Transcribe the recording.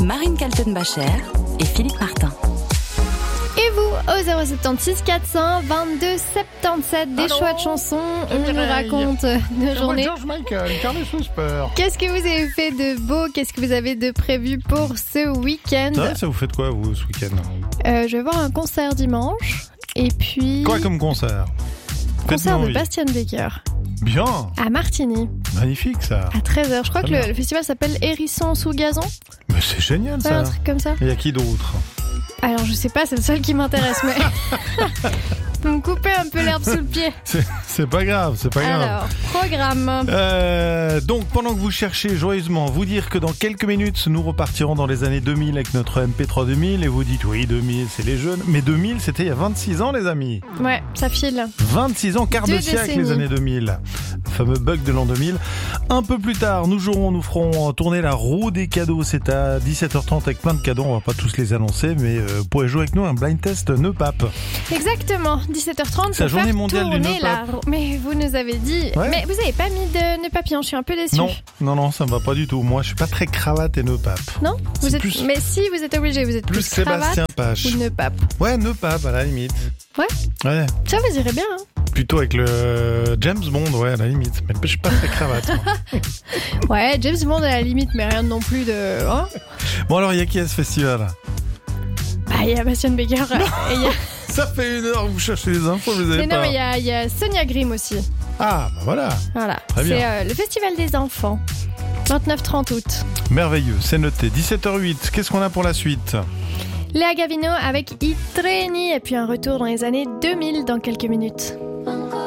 Marine Kaltenbacher et Philippe Martin. Et vous, au 076 422 77, des choix de chansons, on nous raconte nos journées. George Michael, Carlos Whisper. Qu'est-ce que vous avez fait de beau? Qu'est-ce que vous avez de prévu pour ce week-end? Ça vous faites quoi, vous, ce week-end? Je vais voir un concert dimanche. Et puis... Quoi comme concert? Concert de Bastian Becker. Bien. À Martigny. Magnifique, ça. À 13h. Je crois Très que bien. le festival s'appelle Hérisson sous gazon. Mais c'est génial, Ouais, ça. un truc comme ça. Il y a qui d'autre? Alors, je sais pas, c'est le seul qui m'intéresse, mais... Vous me coupez un peu l'herbe sous le pied. C'est pas grave, c'est pas grave. Alors, programme. Donc, pendant que vous cherchez joyeusement, vous dire que dans quelques minutes, nous repartirons dans les années 2000 avec notre MP3 2000 et vous dites, oui, 2000, c'est les jeunes. Mais 2000, c'était il y a 26 ans, les amis. Ouais, ça file. 26 ans, quart de 2 siècle, décennies. les années 2000. Le fameux bug de l'an 2000. Un peu plus tard, nous ferons tourner la roue des cadeaux. C'est à 17h30 avec plein de cadeaux. On va pas tous les annoncer, mais vous pourrez jouer avec nous un blind test nœud pape. Exactement, 17h30. C'est la pour journée faire mondiale du tourner nœud la pape. roue. Mais vous nous avez dit... Ouais. Mais vous avez pas mis de nœud papillon, je suis un peu déçue. Non, ça me va pas du tout. Moi, je suis pas très cravate et nœud pape. Non vous C'est êtes... plus- Mais si vous êtes obligé, vous êtes Plus plus cravate Sébastien Pache. ou nœud pape. Ouais, nœud pape, à la limite. Ouais. Ouais. Ça vous irait bien, hein. Plutôt avec le James Bond, ouais, à la limite. Mais je suis pas très cravate. moi. Ouais, James Bond à la limite, mais rien non plus de... Hein. Bon, alors, il y a qui à ce festival? Bah, il y a Bastian Becker. Et il y a... Ça fait 1 heure que vous cherchez les infos, vous les avez Mais pas. non, mais il y a Sonia Grimm aussi. Ah, bah voilà. Voilà. Très bien. C'est le Festival des enfants. 29-30 août. Merveilleux, c'est noté. 17h08, qu'est-ce qu'on a pour la suite? Léa Gavino avec I Treni et puis un retour dans les années 2000 dans quelques minutes.